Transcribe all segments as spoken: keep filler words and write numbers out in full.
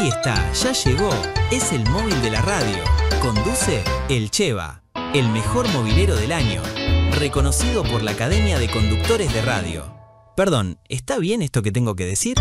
Ahí está, ya llegó. Es el móvil de la radio. Conduce el Cheva, el mejor movilero del año. Reconocido por la Academia de Conductores de Radio. Perdón, ¿está bien esto que tengo que decir?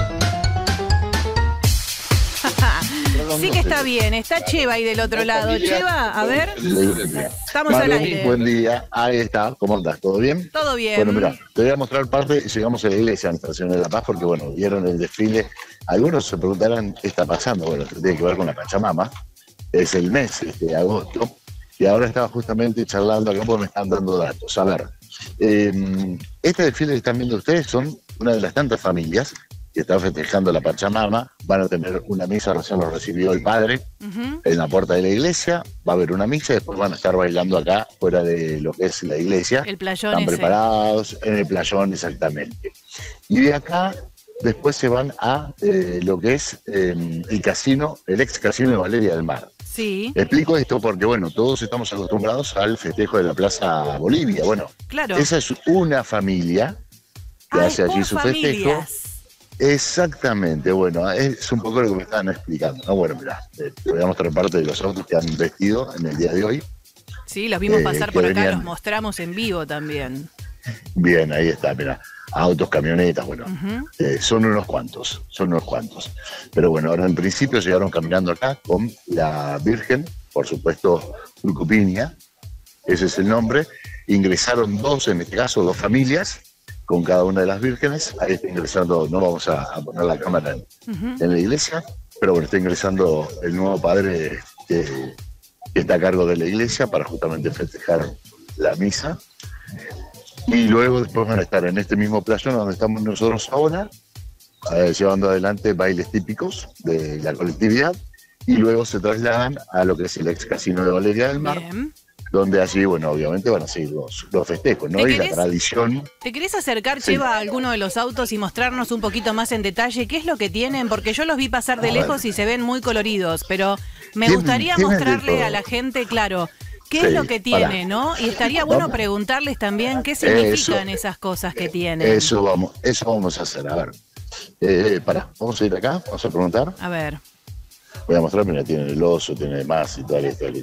Sí que está bien, está Cheva ahí del otro lado. Cheva, a ver, estamos al aire. Buen día, ahí está, ¿cómo andás? ¿Todo bien? Todo bien. Bueno, mira, te voy a mostrar parte, llegamos a la iglesia Nuestra Señora de la Paz, porque bueno, vieron el desfile. Algunos se preguntarán, ¿qué está pasando? Bueno, tiene que ver con la Pachamama, es el mes de este, agosto, y ahora estaba justamente charlando acá porque me están dando datos. A ver, eh, este desfile que están viendo ustedes son una de las tantas familias que están festejando la Pachamama. Van a tener una misa, recién lo recibió el padre, uh-huh, en la puerta de la iglesia. Va a haber una misa y después van a estar bailando acá, fuera de lo que es la iglesia. El playón. Están ese. preparados en el playón, exactamente. Y de acá, después se van a eh, lo que es eh, el casino, el ex casino de Valeria del Mar. Sí. Explico esto porque, bueno, todos estamos acostumbrados al festejo de la Plaza Bolivia. Bueno, claro, esa es una familia que ah, hace allí su familias. festejo. Exactamente, bueno, es un poco lo que me estaban explicando, ¿no? Bueno, mirá, eh, te voy a mostrar parte de los autos que han vestido en el día de hoy. Sí, los vimos eh, pasar por acá, venían... los mostramos en vivo también. Bien, ahí está, mirá, autos, camionetas, bueno, Uh-huh. eh, son unos cuantos, son unos cuantos. Pero bueno, ahora en principio llegaron caminando acá con la Virgen, por supuesto, Urcupiña, ese es el nombre. Ingresaron dos, en este caso, dos familias, con cada una de las vírgenes. Ahí está ingresando, no vamos a, a poner la cámara en, uh-huh, en la iglesia, pero bueno, está ingresando el nuevo padre que, que está a cargo de la iglesia para justamente festejar la misa. Y luego después van a estar en este mismo playón donde estamos nosotros ahora, eh, llevando adelante bailes típicos de la colectividad, y luego se trasladan a lo que es el ex casino de Valeria del Mar. Bien. Donde allí, bueno, obviamente van a seguir los, los festejos, ¿no? Y la tradición. ¿Te querés acercar, Sí. Cheva, a alguno de los autos y mostrarnos un poquito más en detalle qué es lo que tienen? Porque yo los vi pasar de A lejos ver. y se ven muy coloridos, pero me Tienen- gustaría tienen de mostrarle todo. a la gente, claro, qué Sí, es lo que tiene, pará. ¿no? Y estaría bueno Vamos. preguntarles también qué significan Eso. esas cosas que tienen. Eso vamos, eso vamos a hacer, a ver. Eh, pará, vamos a ir acá, vamos a preguntar. A ver. Voy a mostrar, mira, tiene el oso, tiene más y toda la historia.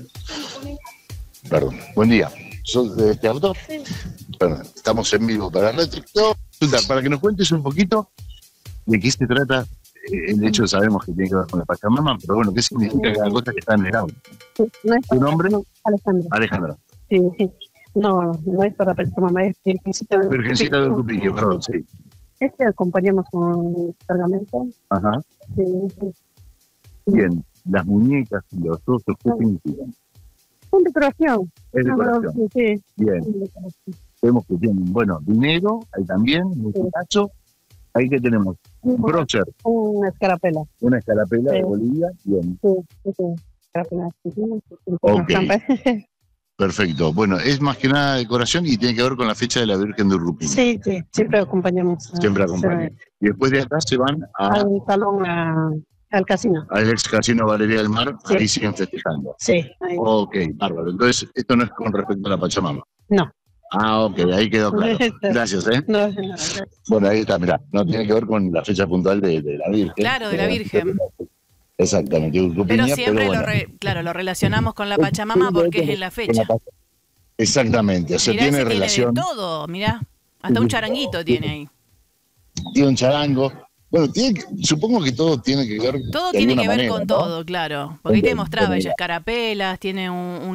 Perdón, buen día. ¿Sos de este auto? Sí. Perdón, estamos en vivo para Retro. Para que nos cuentes un poquito de qué se trata. Eh, el hecho sabemos que tiene que ver con la Pachamama, pero bueno, ¿qué significa cada cosa que está en el auto? No es ¿Tu nombre? Alejandro. Alejandra. Sí, sí. No, no es para Pachamama, es Virgencita de Virgencita de Urcupiña, perdón, sí. Este acompañamos con cargamento. Ajá. Sí, sí. Bien, las muñecas y los osos, ¿qué significan? Con decoración. Es decoración. Sí, sí. Bien, vemos que tienen, bueno, dinero, ahí también, en este Sí. caso. Ahí que tenemos un prócer, Una escarapela. una escarapela Sí. de Bolivia. Bien, Sí, sí, sí. Escarapela. Sí, sí, sí. Ok. Una estampa. perfecto. Bueno, es más que nada decoración y tiene que ver con la fecha de la Virgen de Urcupiña. Sí, sí. Siempre acompañamos. a- Siempre acompaña. Y después de acá se van a, Al salón, a- al casino. al ex casino Valeria del Mar, Sí. ahí siguen festejando. Sí. Ahí. Ok, bárbaro. Entonces, esto no es con respecto a la Pachamama. No. Ah, ok, ahí quedó claro. Gracias, ¿eh? No, no, no. Bueno, ahí está, mirá, no tiene que ver con la fecha puntual de, de la Virgen. Claro, de la Virgen. Exactamente, Urcupiña, Pero siempre bueno. lo, re- claro, lo relacionamos con la Pachamama porque es en la fecha. Exactamente, o sea, Mirá, tiene ese relación. Tiene de todo, mirá. Hasta un charanguito tiene ahí. Tiene un charango. Bueno, tiene que- supongo que todo tiene que ver Todo de tiene alguna que ver manera, con ¿no? todo, claro. Porque ahí te Bien, mostraba bueno, ella escarapelas, tiene un, un